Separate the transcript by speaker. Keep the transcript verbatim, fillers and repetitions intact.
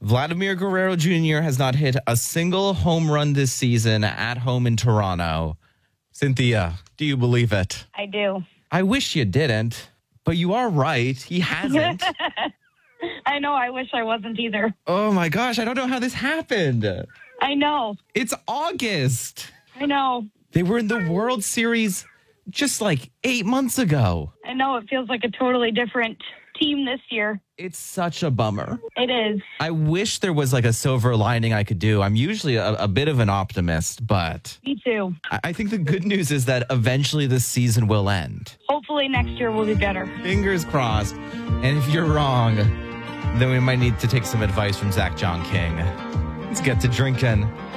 Speaker 1: Vladimir Guerrero Junior has not hit a single home run this season at home in Toronto. Cynthia, do you believe it?
Speaker 2: I do.
Speaker 1: I wish you didn't, but you are right. He hasn't.
Speaker 2: I know. I wish I wasn't either.
Speaker 1: Oh my gosh, I don't know how this happened.
Speaker 2: I know.
Speaker 1: It's August.
Speaker 2: I know.
Speaker 1: They were in the World Series just like eight months ago.
Speaker 2: I know. It feels like a totally different team this year.
Speaker 1: It's such a bummer.
Speaker 2: It is.
Speaker 1: I wish there was like a silver lining I could do. I'm usually a, a bit of an optimist, but
Speaker 2: Me too.
Speaker 1: I, I think the good news is that eventually this season will end.
Speaker 2: Hopefully next year will be better.
Speaker 1: Fingers crossed. And if you're wrong, then we might need to take some advice from Zach John King. Let's get to drinking.